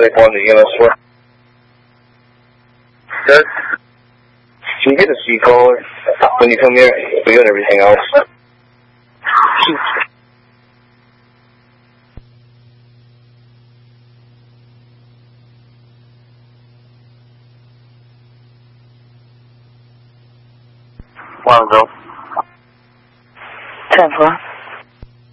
paramedic on the EMS 4. Good. Can you get a C caller when you come here? We got everything else. Long ago. 10-4.